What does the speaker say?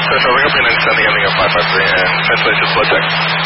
Chris, over, copy 9 the ending of 553 and translation flow check.